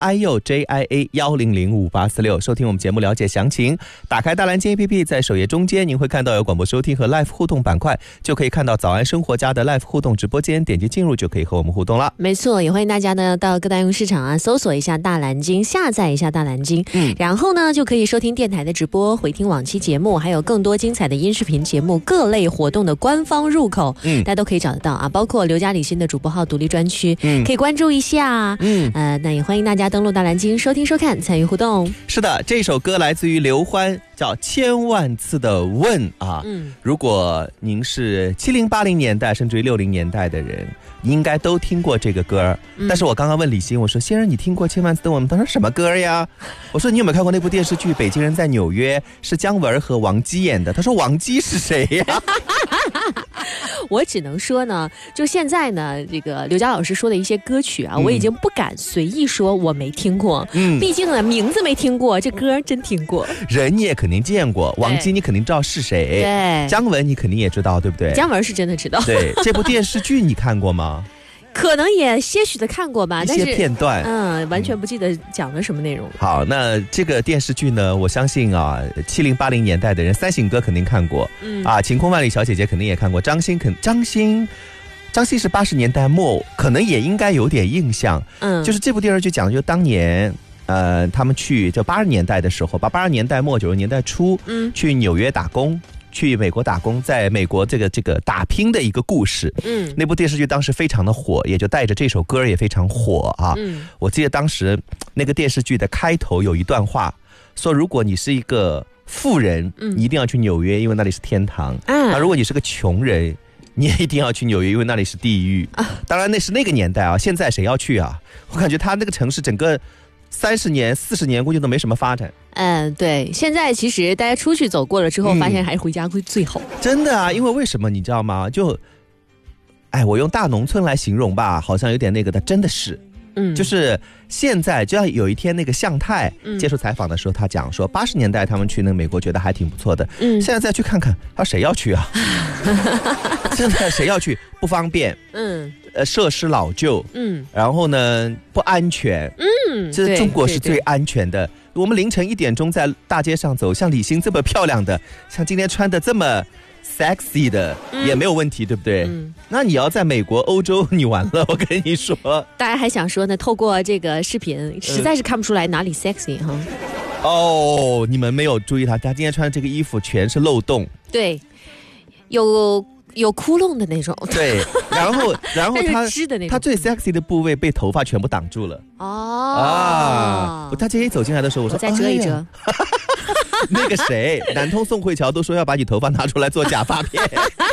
IUJIA100586收听我们节目了解详情。打开大蓝鲸 APP， 在首页中间您会看到有广播收听和 Live 互动板块，就可以看到早安生活家的 Live 互动直播间，点击进入就可以和我们互动了。 没错，也欢迎大家呢到各大应用市场啊搜索一下大蓝鲸，下载一下大蓝鲸，然后呢就可以收听电台的直播，回听往期节目，还有更多精彩的音视频节目，各类活动的官方入口，大家都可以找得到啊，包括刘嘉李欣的主播号独立专区，可以关注一下。那也欢迎大家登录大蓝鲸收听收看，参与互动。 是的，这首歌来自于刘欢，叫千万次的问啊。如果您是70、80年代甚至于60年代的人，应该都听过这个歌。但是我刚刚问李欣，我说先生你听过千万次的问吗？他说什么歌呀？我说你有没有看过那部电视剧《北京人在纽约》，是姜文和王姬演的？他说王姬是谁呀？ 我只能说呢，就现在呢，这个刘佳老师说的一些歌曲啊，我已经不敢随意说我没听过。毕竟呢，名字没听过，这歌真听过。人你也肯定见过，王姬你肯定知道是谁，对，姜文你肯定也知道，对不对？ 姜文是真的知道。 对，这部电视剧你看过吗？ 可能也些许的看过吧， 一些片段， 完全不记得讲了什么内容。 好，那这个电视剧呢，我相信啊，70、80年代的人，三省哥肯定看过，晴空万里小姐姐肯定也看过，张欣是80年代末，可能也应该有点印象。就是这部电视剧讲的就当年。他们去就80年代的时候，把80年代末90年代初，去纽约打工。去美国打工，在美国这个打拼的一个故事。那部电视剧当时非常的火，也就带着这首歌也非常火啊。我记得当时那个电视剧的开头有一段话，说如果你是一个富人，你一定要去纽约，因为那里是天堂。那如果你是个穷人，你也一定要去纽约，因为那里是地狱。当然那是那个年代啊，现在谁要去啊？我感觉他那个城市整个30年、40年估计都没什么发展。 对，现在其实大家出去走过了之后，发现还是回家会最好。 真的啊，因为为什么你知道吗？我用大农村来形容吧，好像有点那个的，真的是。就是现在就要有一天那个向太接受采访的时候，他讲说80年代他们去那个美国觉得还挺不错的，现在再去看看，他说谁要去啊？现在谁要去？不方便，设施老旧，然后呢不安全，这中国是最安全的。我们凌晨1点钟在大街上走，像李欣这么漂亮的，像今天穿的这么sexy 的也没有问题，对不对？那你要在美国、欧洲，你完了，我跟你说。 大家还想说呢，透过这个视频，实在是看不出来哪里 sexy 哈。 你们没有注意他今天穿的这个衣服全是漏洞， 对，有窟窿的那种。 对，然后他最 sexy 的部位被头发全部挡住了。他今天走进来的时候，我说再遮一遮。 那个谁，南通宋慧乔都说要把你头发拿出来做假发片。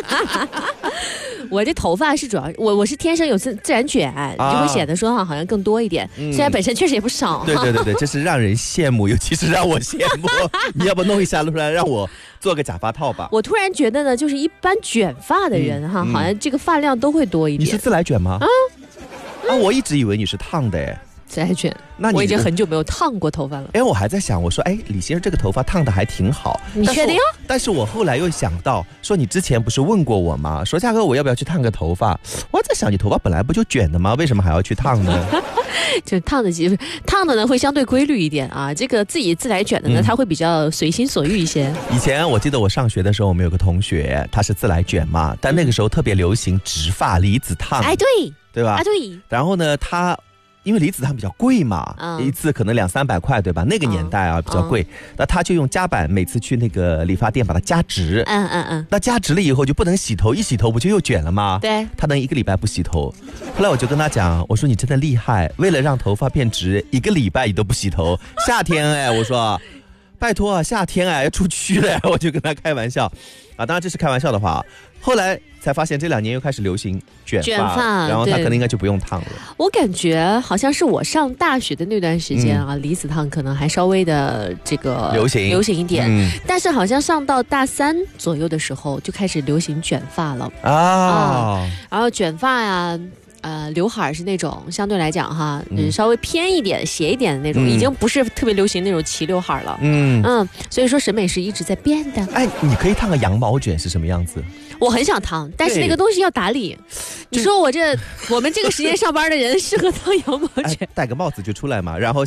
我这头发是主要，我是天生有自然卷，就会显得说好像更多一点。虽然本身确实也不少。 对，这是让人羡慕，尤其是让我羡慕。你要不弄一下出来，让我做个假发套吧。我突然觉得呢，就是一般卷发的人好像这个发量都会多一点。 你是自来卷吗？我一直以为你是烫的哎。 自来卷，那我已经很久没有烫过头发了。 我还在想，我说李先生这个头发烫的还挺好， 你确定？ 但是我后来又想到，说你之前不是问过我吗？说夏哥我要不要去烫个头发？我在想，你头发本来不就卷的吗？为什么还要去烫呢？ 就烫的呢会相对规律一点啊，这个自己自来卷的呢，它会比较随心所欲一些。 以前我记得我上学的时候，我们有个同学，他是自来卷嘛，但那个时候特别流行直发离子烫，对吧？ 对。 然后呢，因为离子烫比较贵嘛，一次可能200-300块，对吧？那个年代啊比较贵，那他就用夹板，每次去那个理发店把它夹直。那夹直了以后就不能洗头，一洗头不就又卷了吗？ 对， 他能1个礼拜不洗头。后来我就跟他讲，我说你真的厉害，为了让头发变直，1个礼拜你都不洗头。夏天我说拜托啊，夏天要出去了，我就跟他开玩笑当然这是开玩笑的话。后来才发现这2年又开始流行卷发，然后他可能应该就不用烫了。 我感觉好像是我上大学的那段时间离子烫可能还稍微的这个流行一点，但是好像上到大3左右的时候就开始流行卷发了然后卷发呀刘海是那种相对来讲哈，稍微偏一点、斜一点的那种，已经不是特别流行那种齐刘海了。所以说审美是一直在变的。 哎，你可以烫个羊毛卷是什么样子？ 我很想烫，但是那个东西要打理。你说我们这个时间上班的人适合烫羊毛卷？ 戴个帽子就出来嘛，然后